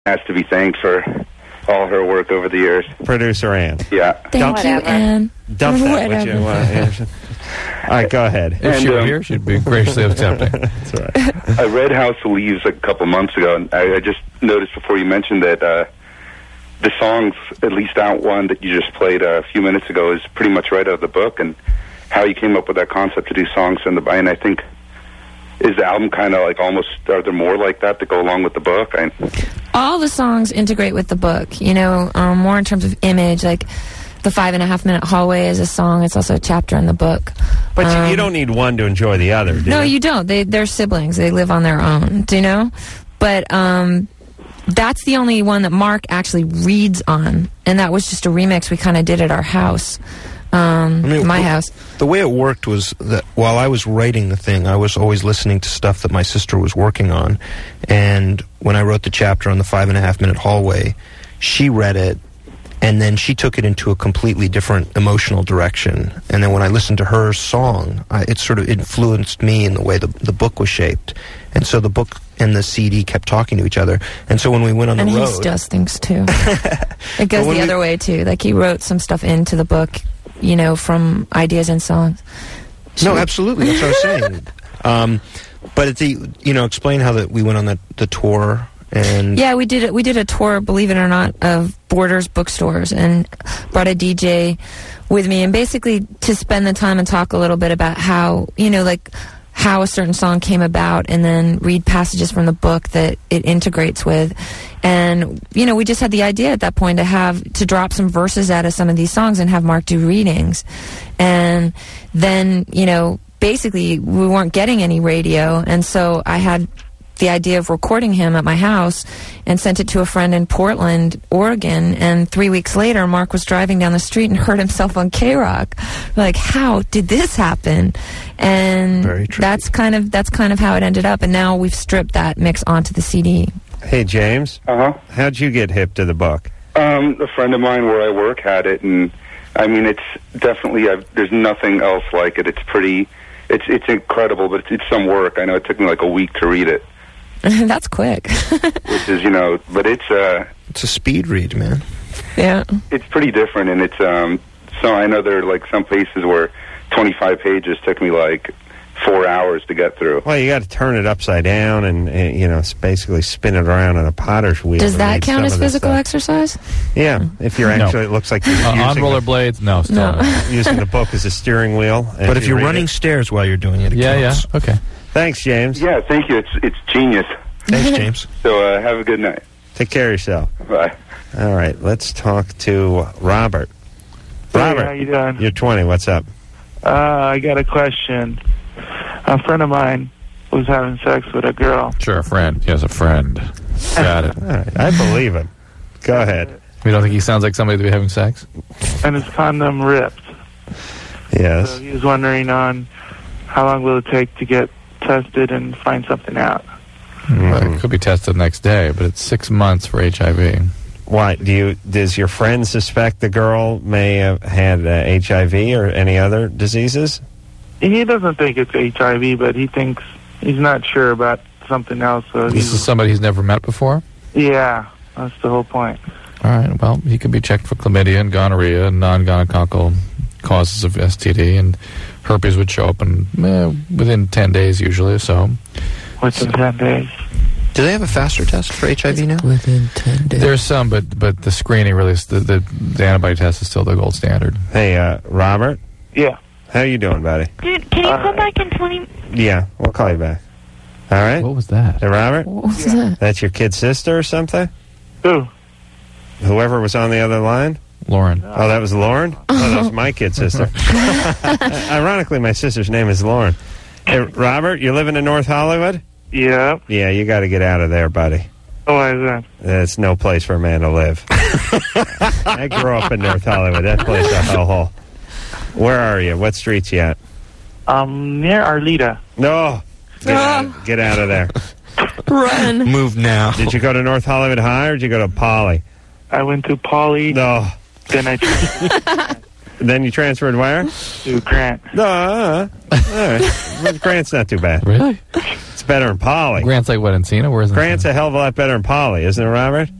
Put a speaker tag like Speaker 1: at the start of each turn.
Speaker 1: has to be thanked for all her work over the years.
Speaker 2: Producer Ann.
Speaker 1: Yeah.
Speaker 3: Thank you, Ann.
Speaker 2: Dump that, would you? All right, go ahead.
Speaker 4: If she were here, she'd be graciously accepting.
Speaker 2: That's right.
Speaker 1: I read House of Leaves a couple months ago, and I just noticed before you mentioned that the songs, at least that one that you just played a few minutes ago, is pretty much right out of the book, and how you came up with that concept to do songs in the and I think, is the album kind of like almost, are there more like that go along with the book?
Speaker 3: All the songs integrate with the book, you know, more in terms of image, like the 5.5 Minute Hallway is a song. It's also a chapter in the book.
Speaker 2: But you don't need one to enjoy the other, do you?
Speaker 3: No, you don't. They're siblings. They live on their own, do you know? But that's the only one that Mark actually reads on, and that was just a remix we kind of did at our house. My house.
Speaker 5: The way it worked was that while I was writing the thing, I was always listening to stuff that my sister was working on. And when I wrote the chapter on the 5.5 Minute Hallway, she read it, and then she took it into a completely different emotional direction. And then when I listened to her song, it sort of influenced me in the way the book was shaped. And so the book and the CD kept talking to each other. And so when we went on the road...
Speaker 3: And he does things, too. It goes the other way, too. Like, he wrote some stuff into the book, you know, from ideas and songs.
Speaker 5: No, absolutely. That's what I was saying. But explain how we went on the tour. And
Speaker 3: yeah, we did a tour, believe it or not, of Borders bookstores, and brought a DJ with me, and basically to spend the time and talk a little bit about how, you know, like how a certain song came about, and then read passages from the book that it integrates with. And, you know, we just had the idea at that point to drop some verses out of some of these songs and have Mark do readings. And then, you know, basically we weren't getting any radio, and so I had the idea of recording him at my house and sent it to a friend in Portland, Oregon, and 3 weeks later Mark was driving down the street and heard himself on K-Rock. Like, how did this happen? And that's kind of how it ended up, and now we've stripped that mix onto the CD.
Speaker 2: Hey, James.
Speaker 1: Uh-huh.
Speaker 2: How'd you get hip to the book?
Speaker 1: A friend of mine where I work had it, and I mean, it's definitely, there's nothing else like it. It's incredible, but it's some work. I know it took me like a week to read it.
Speaker 3: That's quick.
Speaker 1: Which is, you know, but it's a
Speaker 5: speed read, man.
Speaker 3: Yeah.
Speaker 1: It's pretty different, and it's, so I know there are like some places where 25 pages took me like 4 hours to get through.
Speaker 2: Well, you got to turn it upside down and you know, basically spin it around on a potter's wheel.
Speaker 3: Does that count as physical exercise?
Speaker 2: Yeah, if you're actually, it looks like you're
Speaker 4: on rollerblades. No,
Speaker 2: using the book as a steering wheel.
Speaker 5: But if you're running stairs while you're doing it, counts.
Speaker 4: Yeah, okay.
Speaker 2: Thanks, James.
Speaker 1: Yeah, thank you. It's genius.
Speaker 5: Thanks, James.
Speaker 1: So have a good night.
Speaker 2: Take care of yourself.
Speaker 1: Bye.
Speaker 2: All right, let's talk to Robert. Robert,
Speaker 6: how you doing?
Speaker 2: You're 20. What's up?
Speaker 6: I got a question. A friend of mine was having sex with a girl.
Speaker 4: Sure, a friend. He has a friend. Got it.
Speaker 2: All right, I believe him. Go ahead.
Speaker 4: You don't think he sounds like somebody to be having sex?
Speaker 6: And his condom ripped.
Speaker 2: Yes.
Speaker 6: So he was wondering on how long will it take to get tested and find something out.
Speaker 4: Well, it could be tested the next day, but it's 6 months for HIV.
Speaker 2: Why does your friend suspect the girl may have had HIV or any other diseases?
Speaker 6: He doesn't think it's HIV, but he thinks he's not sure about something else. So
Speaker 4: this is somebody he's never met before?
Speaker 6: Yeah, that's the whole point.
Speaker 4: All right, well, he could be checked for chlamydia and gonorrhea and non-gonococcal causes of STD, and herpes would show up within 10 days usually, so...
Speaker 6: Within 10 days.
Speaker 5: Do they have a faster test for HIV now?
Speaker 3: Within 10 days.
Speaker 4: There's some, but the screening really is, the antibody test is still the gold standard.
Speaker 2: Hey, Robert?
Speaker 6: Yeah.
Speaker 2: How you doing, buddy?
Speaker 7: Dude, can you call back in 20...
Speaker 2: Yeah, we'll call you back. All right?
Speaker 4: What was that?
Speaker 2: Hey, Robert?
Speaker 3: What was that?
Speaker 2: That's your kid's sister or something?
Speaker 6: Who?
Speaker 2: Whoever was on the other line?
Speaker 4: Lauren.
Speaker 2: Oh, that was Lauren? Oh, that was my kid's sister. Ironically, my sister's name is Lauren. Hey, Robert, you living in North Hollywood?
Speaker 6: Yeah.
Speaker 2: Yeah, you got to get out of there, buddy.
Speaker 6: Oh, why is that?
Speaker 2: It's no place for a man to live. I grew up in North Hollywood. That place is a hellhole. Where are you? What streets you at?
Speaker 6: Near Arleta.
Speaker 2: No. Get out of there.
Speaker 3: Run.
Speaker 5: Move now.
Speaker 2: Did you go to North Hollywood High or did you go to Poly?
Speaker 6: I went to Poly.
Speaker 2: No.
Speaker 6: Then I transferred
Speaker 2: Then you transferred where?
Speaker 6: to Grant.
Speaker 2: No. All right. Well, Grant's not too bad.
Speaker 4: Really?
Speaker 2: It's It's better than Polly.
Speaker 4: Grant's like what, Encino? Where's
Speaker 2: Grant's a hell of a lot better than Polly, isn't it, Robert?